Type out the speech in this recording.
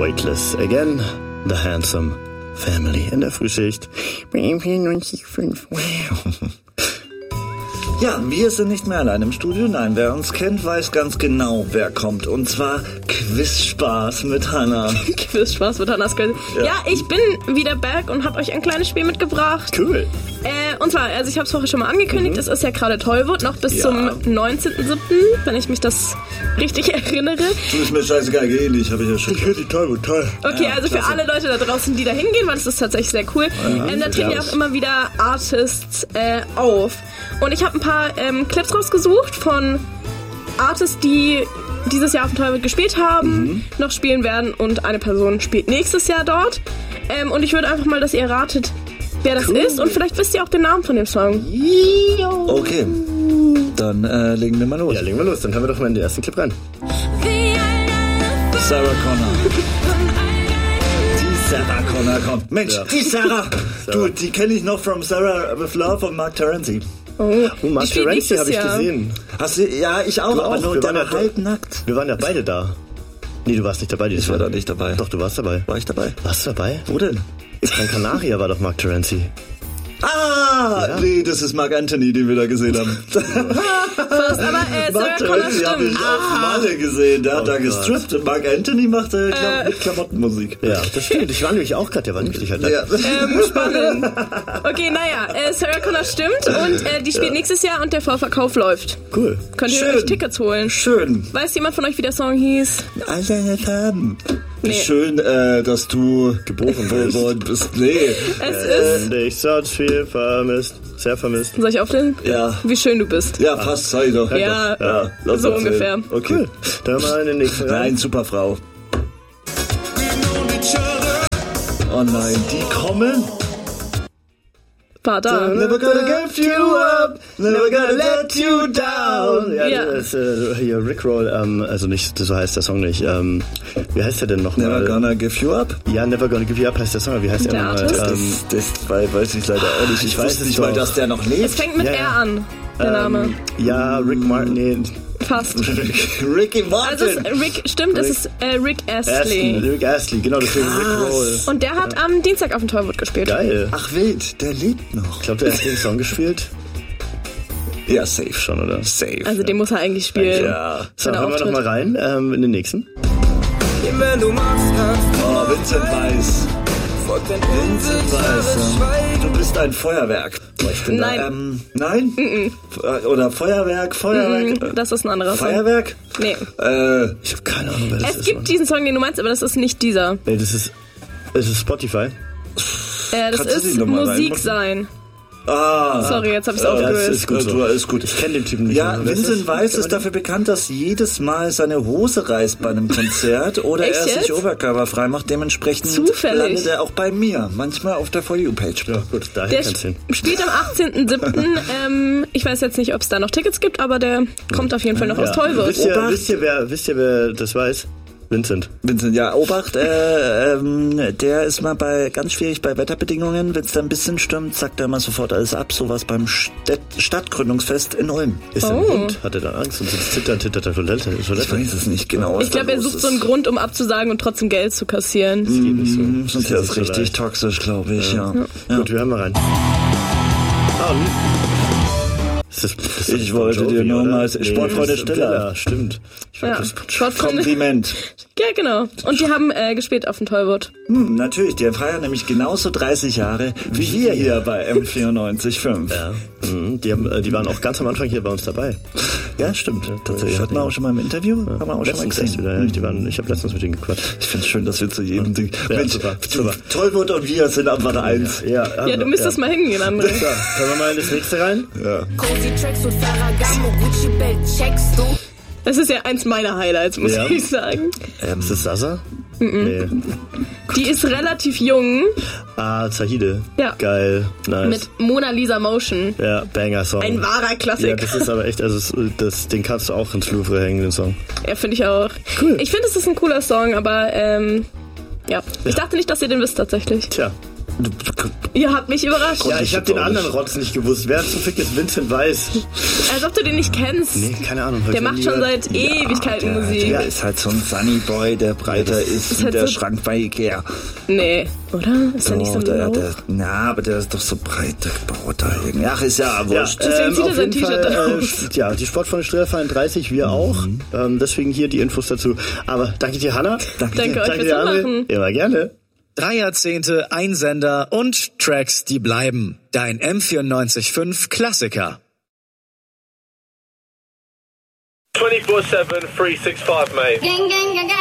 Weightless again, the handsome family in der Frühschicht. Ja, wir sind nicht mehr allein im Studio. Nein, wer uns kennt, weiß ganz genau, wer kommt. Und zwar Quizspaß mit Hannah. Quizspaß mit Hannah. Ja, ich bin wieder back und habe euch ein kleines Spiel mitgebracht. Cool. Und zwar, also ich habe es vorher schon mal angekündigt, es ist ja gerade Tollwood, noch bis zum 19.07., wenn ich mich das richtig erinnere. Du bist mir scheißegal, geh nicht, habe ich ja schon. Ich höre die Tollwood, toll. Okay, also für alle Leute da draußen, die da hingehen, weil das ist tatsächlich sehr cool. Da treten ja auch immer wieder Artists auf. Und ich habe ein paar Clips rausgesucht von Artists, die dieses Jahr auf dem Tollwood gespielt haben, noch spielen werden und eine Person spielt nächstes Jahr dort. Und ich würde einfach mal, dass ihr ratet, wer das ist und vielleicht wisst ihr auch den Namen von dem Song. Okay, dann legen wir mal los. Ja, legen wir los, dann hören wir doch mal in den ersten Clip rein. Sarah Connor. Die Sarah Connor kommt. Mensch, die Sarah. Du, die kenne ich noch from Sarah with Love von Mark Terenzi. Oh, Mark Terenzi habe ich gesehen. Hast du? Ja, ich auch, aber nur der war halbnackt. Wir waren ja beide da. Nee, du warst nicht dabei. Ich war da nicht dabei. Doch, du warst dabei. War ich dabei? Warst du dabei? Wo denn? Gran Canaria war doch Mark Terenzi. Ah, nee, das ist Mark Anthony, den wir da gesehen haben. Fast, aber Sarah Connor Die habe ich auf Malle gesehen. Der hat da gestrippt. Mark Anthony macht mit Klamottenmusik. Ja, das stimmt. Ich war nämlich auch gerade, der war nämlich halt da. Ja. Spannend. Okay, naja, Sarah Connor stimmt und die spielt nächstes Jahr und der Vorverkauf läuft. Cool. Könnt ihr euch Tickets holen? Schön. Weiß jemand von euch, wie der Song hieß? Alter, jetzt haben. Nee. Schön, dass du geboren worden bist. Nee. Es ist... Ich sonst viel vermisst. Sehr vermisst. Soll ich auflegen? Ja. Wie schön du bist. Ja, fast, sei doch. Ja, lass so erzählen. ungefähr. Okay. Cool. Dann mal in den nächsten rein. Nein, super Frau. Oh nein, die kommen. War da. Never gonna give you up, never gonna let you down. Ja, das ist hier Rickroll, also nicht, so heißt der Song nicht. Wie heißt der denn nochmal? Never gonna give you up? Ja, Never Gonna Give You Up heißt der Song, wie heißt der nochmal? Das weiß ich leider auch nicht. Ich weiß nicht mal, dass der noch lebt. Es fängt mit R an, der Name. Ja, Rick Martin, nee. Fast. Ricky Martin. Also es ist Rick Astley. Rick Astley, genau, deswegen Rickroll. Und der hat am Dienstag auf dem Tollwood gespielt. Geil. Ach wild, der lebt noch. Ich glaube, der hat den Song gespielt. Ja, safe schon, oder? Safe. Also den muss er eigentlich spielen. Ja. So, hören wir noch mal rein in den nächsten. Oh, Vincent Weiss. Vincent Weiss. Du bist ein Feuerwerk. Nein. Nein? Oder Feuerwerk? Das ist ein anderer Song. Feuerwerk? Nee. Ich habe keine Ahnung, wer das ist. Es gibt diesen Song, den du meinst, aber das ist nicht dieser. Nee, das ist Spotify. Das ist Musik sein. Sorry, jetzt hab ich's aufgelöst. Ist gut so. Ist gut. Ich kenne den Typen nicht. Ja, Vincent Weiss ist dafür bekannt, dass jedes Mal seine Hose reißt bei einem Konzert oder er sich oberkörperfrei macht. Dementsprechend landet er auch bei mir. Manchmal auf der For You-Page. Ja, gut, daher kennst du ihn. Der spielt am 18.07. Ich weiß jetzt nicht, ob es da noch Tickets gibt, aber der kommt auf jeden Fall noch aus Tollwood. Wisst ihr, wer das weiß? Vincent, ja, Obacht, der ist mal ganz schwierig bei Wetterbedingungen. Wenn es da ein bisschen stürmt, sagt er immer sofort alles ab. Sowas beim Stadtgründungsfest in Ulm. Ist er ein Hund? Hat er dann Angst und zittert der Toilette? Ich weiß es nicht genau. Ich glaube, er sucht so einen Grund, um abzusagen und trotzdem Geld zu kassieren. Das geht nicht so. Sonst ist richtig toxisch, glaube ich, ja. Gut, wir hören mal rein. Ich wollte dir nur mal Sportfreunde Stiller. Stimmt. Kompliment. Ja, genau. Und die haben gespielt auf dem Tollwood. Natürlich, die feiern nämlich genauso 30 Jahre wie wir hier bei M94.5. Ja. Die waren auch ganz am Anfang hier bei uns dabei. Ja, stimmt. Tatsächlich. Hatten wir auch schon mal im Interview. Haben wir auch schon mal gesehen. Wieder, ich habe letztens mit denen gequatscht. Ich finde es schön, dass wir zu jedem Ding... Ja, Mensch, super. Tollwood und wir sind einfach eins. Ja, du müsstest mal hingehen, André. So, können wir mal in das nächste rein? Ja. Das ist ja eins meiner Highlights, muss ich sagen. Ist das Sasa? Nee. Die ist relativ jung. Zahide. Ja. Geil. Nice. Mit Mona Lisa Motion. Ja, Banger-Song. Ein wahrer Klassiker. Ja, das ist aber echt, den kannst du auch ins Louvre hängen, den Song. Ja, finde ich auch. Cool. Ich finde, es ist ein cooler Song, aber ich dachte nicht, dass ihr den wisst tatsächlich. Tja. Ihr habt mich überrascht. Ja, ich habe den anderen Rotz nicht gewusst. Wer zum Fick ist Vincent Weiss? Als ob du den nicht kennst. Nee, keine Ahnung. Der macht schon seit Ewigkeiten Musik. Der ist halt so ein Sunny Boy, der breiter ist wie der Schrank bei Ikea. Nee, oder? Ist der nicht so aber der ist doch so breit gebaut da irgendwie. Ach, ist ja wurscht. Deswegen zieht er sein T-Shirt aus. Ja, die Sportfreunde Striller fallen 30, wir auch. Deswegen hier die Infos dazu. Aber danke dir, Hanna. Danke euch fürs Mitmachen. Immer gerne. 3 Jahrzehnte, ein Sender und Tracks, die bleiben. Dein M94.5 Klassiker. 24/7, 365, mate.